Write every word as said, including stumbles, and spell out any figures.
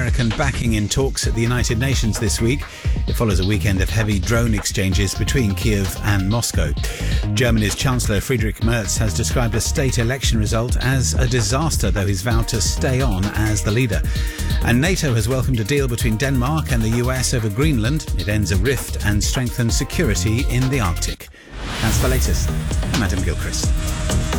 American backing in talks at the United Nations this week. It follows a weekend of heavy drone exchanges between Kiev and Moscow. Germany's Chancellor Friedrich Merz has described a state election result as a disaster, though he's vowed to stay on as the leader. And NATO has welcomed a deal between Denmark and the U S over Greenland. It ends a rift and strengthens security in the Arctic. That's the latest. I'm Adam Gilchrist.